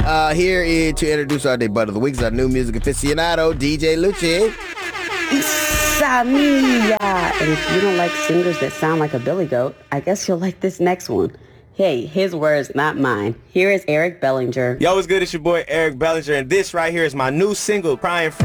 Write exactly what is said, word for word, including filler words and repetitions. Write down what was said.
Uh, here is to introduce our debut of the week is our new music aficionado, D J Lucci. Samia. And if you don't like singers that sound like a billy goat, I guess you'll like this next one. Hey, his words, not mine. Here is Eric Bellinger. Yo, what's good? It's your boy Eric Bellinger, and this right here is my new single, Crying